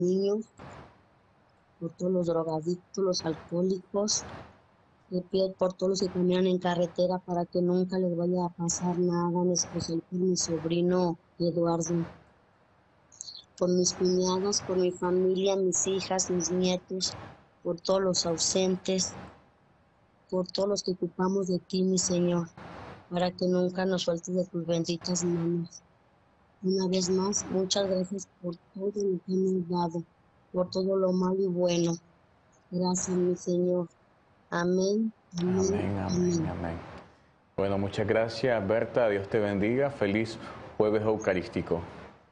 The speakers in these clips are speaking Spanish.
niños, por todos los drogadictos, los alcohólicos. Le pido por todos los que caminan en carretera para que nunca les vaya a pasar nada, en especial por mi sobrino Eduardo, por mis cuñadas, por mi familia, mis hijas, mis nietos, por todos los ausentes, por todos los que ocupamos de ti, mi Señor, para que nunca nos sueltes de tus benditas manos. Una vez más, muchas gracias por todo lo que me has dado, por todo lo malo y bueno. Gracias, mi Señor. Amén, amén, amén. Amén. Bueno, muchas gracias, Berta. Dios te bendiga. Feliz jueves eucarístico.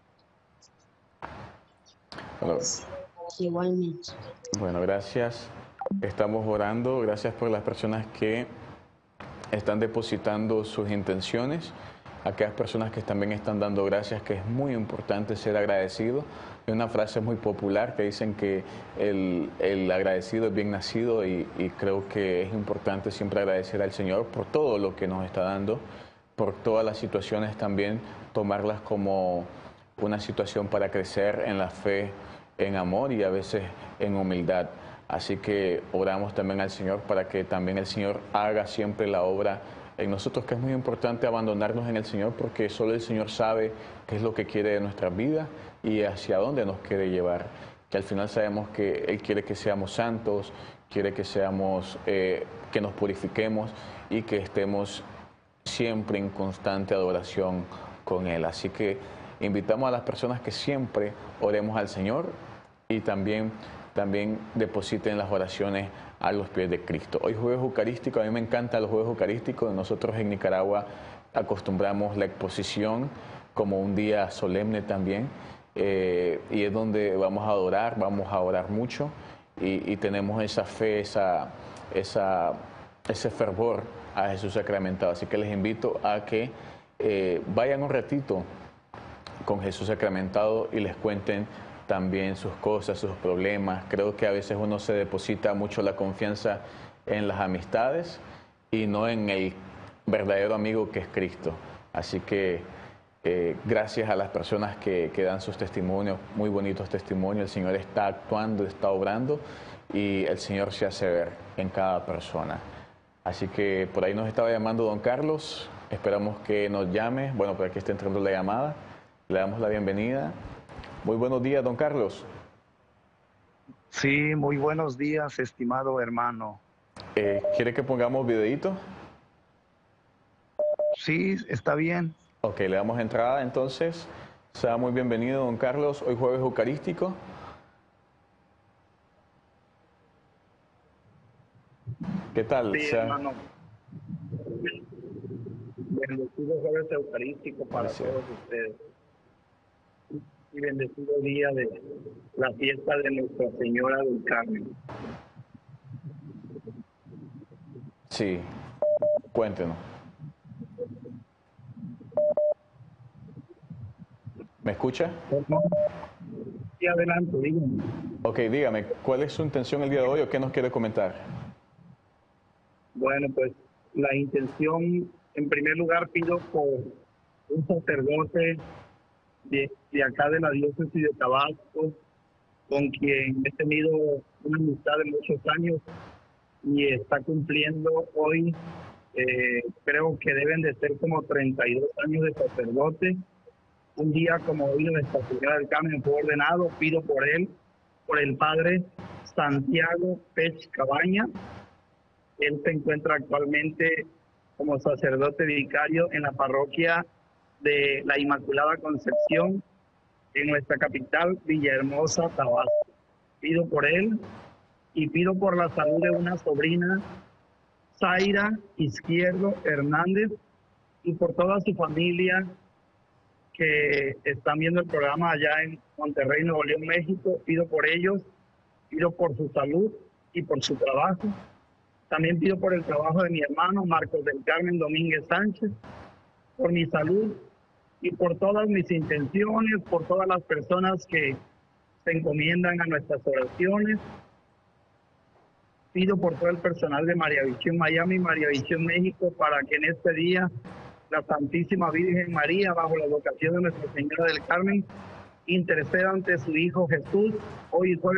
Bueno, igualmente. Bueno, gracias. Estamos orando. Gracias por las personas que están depositando sus intenciones. Aquellas personas que también están dando gracias, que es muy importante ser agradecido. Hay una frase muy popular que dicen que el agradecido es bien nacido y creo que es importante siempre agradecer al Señor por todo lo que nos está dando, por todas las situaciones también, tomarlas como una situación para crecer en la fe, en amor y a veces en humildad. Así que oramos también al Señor para que también el Señor haga siempre la obra en nosotros, que es muy importante abandonarnos en el Señor porque solo el Señor sabe qué es lo que quiere de nuestras vidas y hacia dónde nos quiere llevar. Que al final sabemos que Él quiere que seamos santos, quiere que seamos, que nos purifiquemos y que estemos siempre en constante adoración con Él. Así que invitamos a las personas que siempre oremos al Señor y también depositen las oraciones a los pies de Cristo. Hoy jueves eucarístico, a mí me encantan los jueves eucarísticos. Nosotros en Nicaragua acostumbramos la exposición como un día solemne también, y es donde vamos a orar mucho y tenemos esa fe, ese fervor a Jesús sacramentado. Así que les invito a que vayan un ratito con Jesús sacramentado y les cuenten también sus cosas, sus problemas. Creo que a veces uno se deposita mucho la confianza en las amistades y no en el verdadero amigo que es Cristo. Así que gracias a las personas que dan sus testimonios, muy bonitos testimonios. El Señor está actuando, está obrando y el Señor se hace ver en cada persona. Así que por ahí nos estaba llamando don Carlos. Esperamos que nos llame. Bueno, por aquí está entrando la llamada. Le damos la bienvenida. Muy buenos días, don Carlos. Sí, muy buenos días, estimado hermano. ¿Quiere que pongamos videíto? Sí, está bien. Ok, le damos entrada entonces. Sea muy bienvenido, don Carlos. Hoy jueves eucarístico. ¿Qué tal? Sí, hermano. Bendecido jueves eucarístico para todos ustedes. Y bendecido día de la fiesta de Nuestra Señora del Carmen. Sí, cuéntenos. ¿Me escucha? Sí, adelante, dígame. Ok, dígame, ¿cuál es su intención el día de hoy o qué nos quiere comentar? Bueno, pues la intención, en primer lugar, pido por un sacerdote de acá de la diócesis de Tabasco, con quien he tenido una amistad de muchos años y está cumpliendo hoy, creo que deben de ser como 32 años de sacerdote. Un día como hoy Nuestra Señora del Carmen fue ordenado. Pido por él, por el padre Santiago Pech Cabaña. Él se encuentra actualmente como sacerdote vicario en la parroquia de la Inmaculada Concepción, en nuestra capital, Villahermosa, Tabasco. Pido por él y pido por la salud de una sobrina, Zaira Izquierdo Hernández, y por toda su familia que están viendo el programa allá en Monterrey, Nuevo León, México. Pido por ellos, pido por su salud y por su trabajo. También pido por el trabajo de mi hermano Marcos del Carmen Domínguez Sánchez, por mi salud y por todas mis intenciones, por todas las personas que se encomiendan a nuestras oraciones. Pido por todo el personal de María Visión Miami y María Visión México para que en este día la Santísima Virgen María, bajo la vocación de Nuestra Señora del Carmen, interceda ante su Hijo Jesús hoy y jueves